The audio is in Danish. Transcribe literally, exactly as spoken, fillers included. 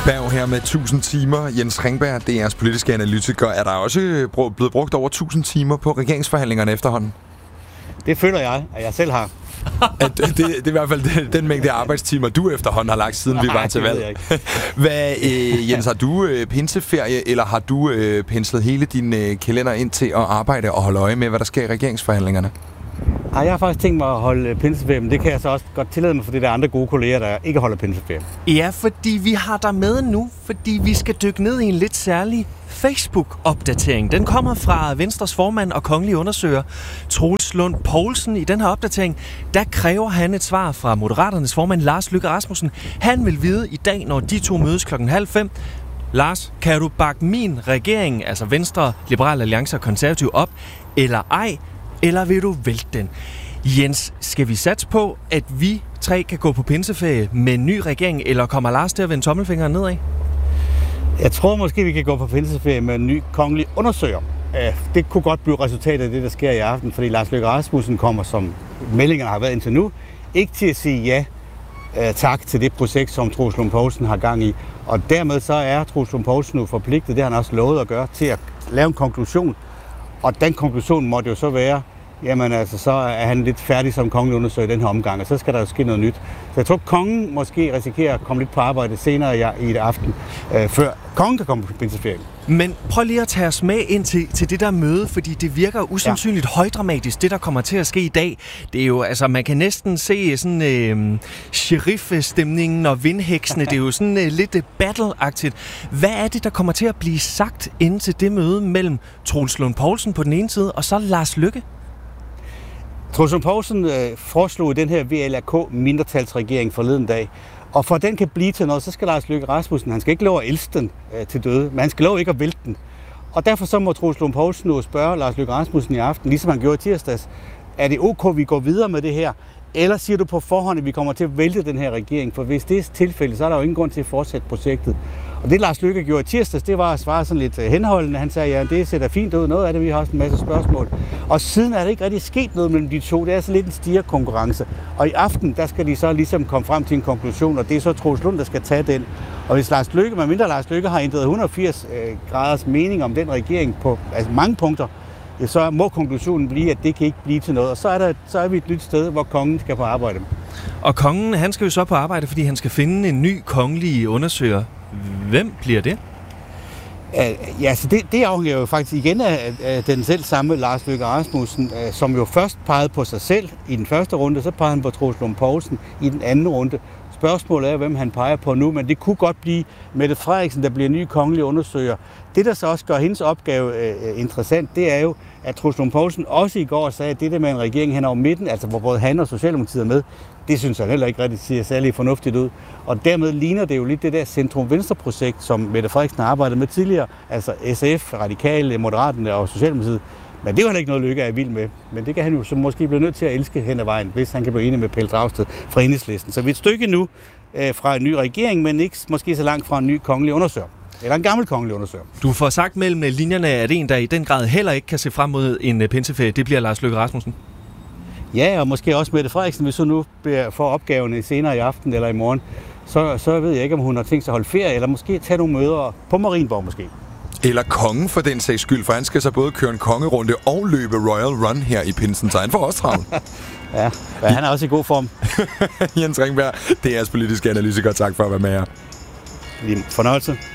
Berg her med tusind timer. Jens Ringberg, D R's politiske analytiker. Er der også blevet brugt over tusind timer på regeringsforhandlingerne efterhånden? Det føler jeg, at jeg selv har. At det, det er i hvert fald den mængde arbejdstimer, du efterhånden har lagt, siden Nej, vi var til valg. Hvad, øh, Jens, har du øh, pinseferie, eller har du øh, penslet hele din øh, kalender ind til at arbejde og holde øje med, hvad der sker i regeringsforhandlingerne? Ej, jeg har faktisk tænkt mig at holde pinseferie, men det kan jeg så også godt tillade mig, fordi der er andre gode kolleger, der ikke holder pinseferie. Ja, fordi vi har dig med nu, fordi vi skal dykke ned i en lidt særlig Facebook-opdatering. Den kommer fra Venstres formand og kongelige undersøger Troels Lund Poulsen. I den her opdatering, der kræver han et svar fra Moderaternes formand Lars Løkke Rasmussen. Han vil vide i dag, når de to mødes klokken halv fem. Lars, kan du bakke min regering, altså Venstre, Liberal Alliance og Konservativ op, eller ej? Eller vil du vælte den? Jens, skal vi satse på, at vi tre kan gå på pinseferie med en ny regering, eller kommer Lars til at vende tommelfingeren nedad? Jeg tror måske, vi kan gå på pinseferie med en ny kongelig undersøger. Det kunne godt blive resultatet af det, der sker i aften, fordi Lars Løkke Rasmussen kommer, som meldingerne har været indtil nu, ikke til at sige ja tak til det projekt, som Troels Lund Poulsen har gang i. Og dermed så er Troels Lund Poulsen nu forpligtet, det har han også lovet at gøre, til at lave en konklusion. Og den konklusion måtte jo så være, jamen altså, så er han lidt færdig som kongelig undersøger i den her omgang, og så skal der jo ske noget nyt. Så jeg tror, kongen måske risikerer at komme lidt på arbejde senere i det aften, øh, før kongen kan komme på pinseferien. Men prøv lige at tage os med ind til, til det der møde, fordi det virker usandsynligt ja. højdramatisk, det der kommer til at ske i dag. Det er jo, altså, man kan næsten se sådan øh, sheriff-stemningen og vindheksene. Det er jo sådan øh, lidt battle-agtigt. Hvad er det, der kommer til at blive sagt inden til det møde mellem Troels Lund Poulsen på den ene side, og så Lars Løkke? Troels Lund Poulsen øh, foreslog den her V L A K-mindretalsregering forleden dag. Og for at den kan blive til noget, så skal Lars Løkke Rasmussen, han skal ikke love at elske den øh, til døde, men han skal love ikke at vælte den. Og derfor så må Troels Lund Poulsen nu spørge Lars Løkke Rasmussen i aften, ligesom han gjorde i tirsdags, er det ok, vi går videre med det her? Eller siger du på forhånd, at vi kommer til at vælte den her regering? For hvis det er tilfældet, så er der jo ingen grund til at fortsætte projektet. Og det Lars Løkke gjorde i tirsdags, det var at svare sådan lidt henholdende. Han sagde, ja, det ser da fint ud. Noget af det, vi har også en masse spørgsmål. Og siden er der ikke rigtig sket noget mellem de to. Det er så lidt en stigerkonkurrence. Og i aften, der skal de så ligesom komme frem til en konklusion, og det er så Troels Lund, der skal tage den. Og hvis Lars Løkke, medmindre Lars Løkke har ændret et hundrede og firs øh, graders mening om den regering på altså mange punkter, så må konklusionen blive, at det kan ikke blive til noget. Og så er, der, så er vi et nyt sted, hvor kongen skal på arbejde. Og kongen, han skal jo så på arbejde, fordi han skal finde en ny kongelig undersøger. Hvem bliver det? Uh, ja, så det, det afhænger jo faktisk igen af, af den selv samme Lars Løkke Rasmussen, uh, som jo først pegede på sig selv i den første runde, så pegede han på Troels Lund Poulsen i den anden runde. Spørgsmålet er, hvem han peger på nu, men det kunne godt blive Mette Frederiksen, der bliver ny kongelig undersøger. Det, der så også gør hendes opgave uh, interessant, det er jo, at Troels Lund Poulsen også i går sagde, at det der med en regering hen over midten, altså hvor både han og Socialdemokratiet er med, det synes han heller ikke rigtig ser særlig fornuftigt ud. Og dermed ligner det jo lidt det der centrum-venstre-projekt, som Mette Frederiksen har arbejdet med tidligere, altså S F, Radikale, Moderaterne og Socialdemokratiet. Men det var heller ikke noget Løkke er vild med. Men det kan han jo så måske blive nødt til at elske hen ad vejen, hvis han kan blive enig med Pelle Dragsted fra Enhedslisten. Så vi er et stykke nu øh, fra en ny regering, men ikke måske så langt fra en ny kongelig undersøger. Eller en gammel kongelig undersøger. Du får sagt mellem linjerne, at en, der i den grad heller ikke kan se frem mod en pinseferie, det bliver Lars Løkke Rasmussen. Ja, og måske også Mette Frederiksen, hvis hun nu får opgaverne senere i aften eller i morgen, så, så ved jeg ikke, om hun har tænkt sig at holde ferie, eller måske tage nogle møder på Marienborg måske. Eller kongen for den sags skyld, for han skal så både køre en kongerunde og løbe Royal Run her i pinsen, så han får også travlt. Ja, ja, han er også i god form. Jens Ringberg, D R's politiske analytiker. Tak for at være med her. Fornøjelse.